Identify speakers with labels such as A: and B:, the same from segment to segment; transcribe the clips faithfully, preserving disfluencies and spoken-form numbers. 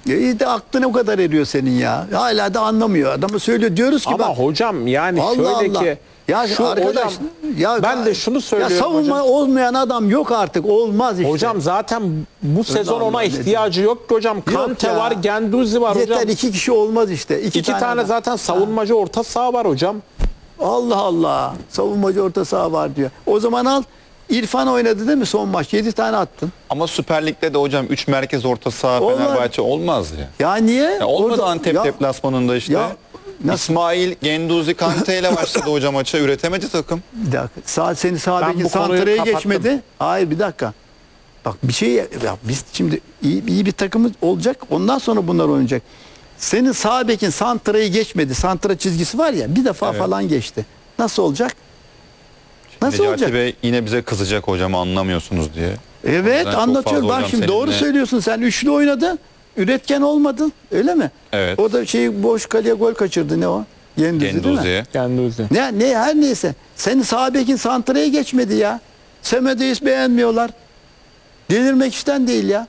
A: Ya iyi de aklın o kadar eriyor senin ya. Hala da anlamıyor. Adamı söylüyor. Diyoruz ki
B: Ama
A: bak.
B: hocam yani
A: Allah
B: şöyle
A: Allah.
B: ki
A: Ya
B: şu
A: arkadaş,
B: hocam,
A: ya
B: ben de şunu söylüyorum
A: ya savunma
B: hocam.
A: olmayan adam yok artık. Olmaz işte.
B: Hocam zaten bu sezon
A: Allah
B: ona
A: ne
B: ihtiyacı yok ki hocam. Kante
A: ya.
B: var, Genduzi var
A: Yeter
B: hocam.
A: iki kişi olmaz işte. İki,
B: İki
A: tane,
B: tane
A: adam.
B: zaten savunmacı orta saha var hocam.
A: Allah Allah. Savunmacı orta saha var diyor. O zaman al. İrfan oynadı değil mi son maç? yedi tane attın.
C: Ama Süper Lig'de de hocam üç merkez orta saha
A: Olmaz.
C: Fenerbahçe olmaz ya.
A: Ya niye?
C: Ya olmadı
A: Orada-
C: Antep
A: ya-
C: deplasmanında işte.
A: Ya nasıl?
C: İsmail Genduzi Kante ile başladı hocam maça. Üretemedi takım.
A: Bir dakika. Sağ, seni sağ
B: Ben
A: bekin
B: bu konuyu
A: santraya
B: kapattım.
A: geçmedi. Hayır bir dakika. Bak bir şey ya biz şimdi iyi, iyi bir takımız olacak. Ondan sonra bunlar oynayacak. Senin sağ bekin santrayı geçmedi. Santra çizgisi var ya bir defa
C: Evet.
A: falan geçti. Nasıl olacak? Nasıl
C: Necati
A: olacak?
C: Bey yine bize kızacak hocam anlamıyorsunuz diye. O
A: Evet
C: yüzden çok
A: anlatıyorum.
C: fazla
A: Bak
C: hocam
A: şimdi doğru
C: seninle-
A: söylüyorsun. Sen üçlü oynadın. Üretken olmadın. Öyle mi?
C: Evet.
A: O da şey boş kaleye gol kaçırdı. Ne o? Genduzi değil mi?
C: Genduzi'ye.
B: Genduzi.
A: Ne, ne her neyse. Senin sağ bekin santraya geçmedi ya. Semedo'yu beğenmiyorlar. Delirmek işten değil ya.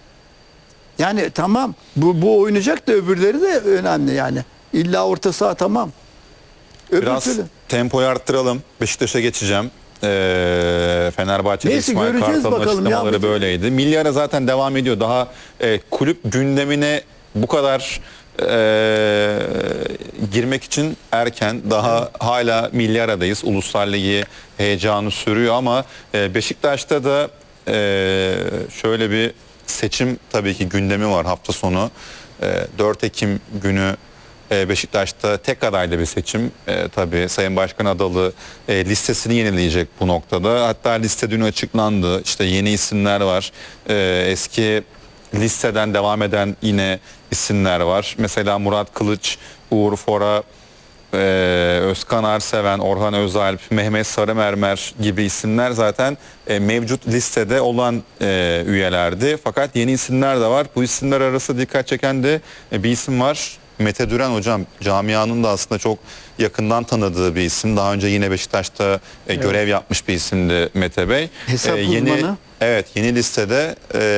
A: Yani tamam bu, bu oynayacak da öbürleri de önemli yani. İlla orta saha tamam. Öbür
C: Biraz
A: türlü.
C: tempoyu arttıralım. Beşiktaş'a geçeceğim. Ee, Fenerbahçe'de
A: Neyse,
C: İsmail
A: göreceğiz
C: Kartal'ın
A: bakalım ya.
C: açıklamaları böyleydi. Milli ara zaten devam ediyor. Daha e, kulüp gündemine bu kadar e, girmek için erken. Daha hala milli aradayız. Uluslar Ligi heyecanı sürüyor ama e, Beşiktaş'ta da e, şöyle bir seçim tabii ki gündemi var hafta sonu. E, dört Ekim günü e, Beşiktaş'ta tek adaylı bir seçim. E, tabii Sayın Başkan Adalı e, listesini yenileyecek bu noktada. Hatta liste dün açıklandı. İşte yeni isimler var. E, eski listeden devam eden yine isimler var. Mesela Murat Kılıç, Uğur Fora, e, Özkan Arseven, Orhan Özalp, Mehmet Sarımermer gibi isimler zaten e, mevcut listede olan e, üyelerdi. Fakat yeni isimler de var. Bu isimler arasında dikkat çeken de e, bir isim var. Mete Düren hocam, camianın da aslında çok yakından tanıdığı bir isim. Daha önce yine Beşiktaş'ta e, görev yapmış bir isimdi Mete Bey.
A: Hesap
C: yeni
A: uzmanı.
C: Evet, yeni listede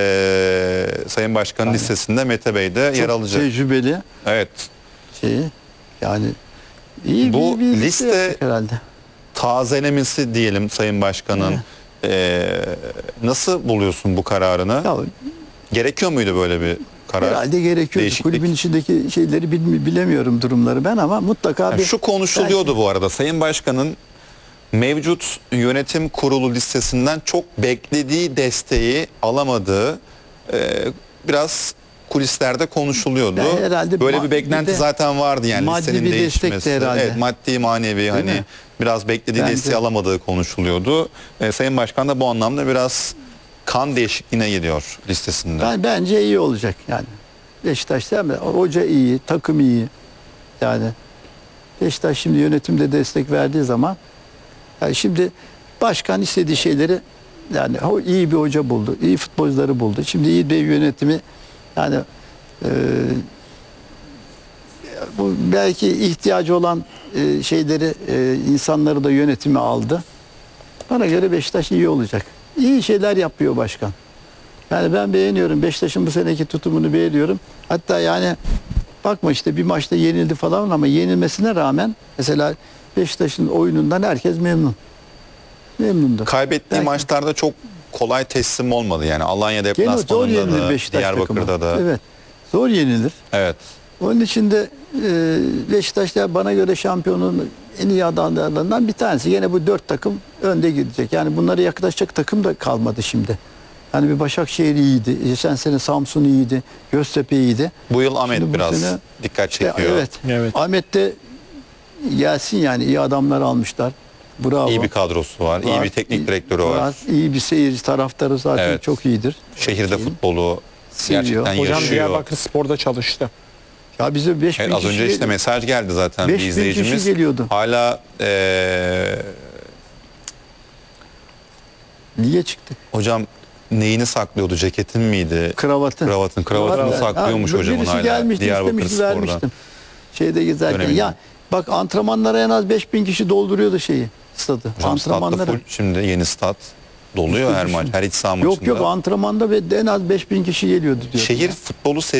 C: e, Sayın Başkan'ın listesinde Mete Bey de yer
A: Çok
C: alacak.
A: tecrübeli
C: Evet.
A: şeyi. Yani iyi
C: Bu
A: bir, bir
C: liste-
A: yapacak herhalde.
C: Tazelemesi diyelim Sayın Başkan'ın. E, nasıl buluyorsun bu kararını?
A: Ya,
C: Gerekiyor muydu böyle bir karar?
A: herhalde gerekiyor.
C: Değişiklik.
A: Kulübün içindeki şeyleri bil- bilemiyorum durumları ben ama mutlaka
C: Yani
A: bir
C: şu konuşuluyordu bu arada. Sayın Başkan'ın mevcut yönetim kurulu listesinden çok beklediği desteği alamadığı e, biraz kulislerde konuşuluyordu.
A: Ya herhalde
C: Böyle
A: ma-
C: bir beklenti
A: bir de
C: zaten vardı yani
A: maddi
C: listenin
A: bir destek de
C: değişmesi.
A: herhalde.
C: Evet, maddi manevi hani
A: mi?
C: biraz beklediği
A: Bence.
C: desteği alamadığı konuşuluyordu. E, Sayın Başkan da bu anlamda biraz kan değişikliğine gidiyor listesinde.
A: Ben, bence iyi olacak yani. Beşiktaş değil mi? Hoca iyi, takım iyi. Yani Beşiktaş şimdi yönetimde destek verdiği zaman yani şimdi başkan istediği şeyleri yani o iyi bir hoca buldu, iyi futbolcuları buldu. Şimdi iyi bir yönetimi yani e, bu belki ihtiyacı olan e, şeyleri e, insanları da yönetime aldı. Bana göre Beşiktaş iyi olacak. İyi şeyler yapıyor başkan. Yani ben beğeniyorum. Beşiktaş'ın bu seneki tutumunu beğeniyorum. Hatta yani bakma işte bir maçta yenildi falan ama yenilmesine rağmen mesela Beşiktaş'ın oyunundan herkes memnun. Memnundu.
C: Kaybettiği
A: Belki-
C: maçlarda çok kolay teslim olmadı yani. Alanya
A: Gene zor
C: deplasmanında
A: yenilir
C: da,
A: Beşiktaş
C: Diyarbakır'da
A: takımı.
C: da.
A: Evet. Zor yenilir.
C: Evet.
A: Onun için de e, Beşiktaş'ta bana göre şampiyonun en iyi adamlarından bir tanesi. Yine bu dört takım önde gidecek. Yani bunlara yaklaşacak takım da kalmadı şimdi. Yani bir Başakşehir iyiydi. Geçen sene Samsun iyiydi. Göztepe iyiydi.
C: Bu yıl Ahmet
A: Şimdi bu
C: biraz
A: sene-
C: dikkat
A: E,
C: çekiyor.
A: Evet.
B: Evet.
A: Ahmet de gelsin yani iyi adamlar almışlar. Bravo.
C: İyi bir kadrosu var, iyi
A: Var.
C: bir teknik direktörü var.
A: İyi bir seyirci taraftarı zaten
C: Evet.
A: çok iyidir.
C: Şehirde futbolu
A: Seviyor.
C: gerçekten
B: Hocam
C: yaşıyor.
B: Diyarbakır Spor'da çalıştı.
A: Ya bize beş bin
C: Evet, az
A: kişi
C: önce işte mesaj geldi zaten
A: beş
C: bir
A: bin
C: izleyicimiz.
A: kişi geliyordu.
C: Hala eee,
A: Niye çıktı?
C: hocam neyini saklıyordu? Ceketin miydi?
A: Kravatın.
C: Kravatın, kravatını
A: Kravat-
C: saklıyormuş
A: Ha,
C: hocamın
A: birisi
C: hala.
A: gelmişti
C: Diyarbakır
A: istemişti
C: Spor'dan.
A: vermiştim. Şeyde gezerken.
C: Döneminde.
A: Ya bak antrenmanlara en az beş bin kişi dolduruyordu şeyi. Stadı.
C: Hocam statta
A: Antrenmanlara.
C: full, şimdi yeni stat doluyor
A: İşte
C: her
A: düşün.
C: maç, her iç saha maçında.
A: Yok yok antrenmanda ve en az beş bin kişi geliyordu diyor.
C: Şehir futbolu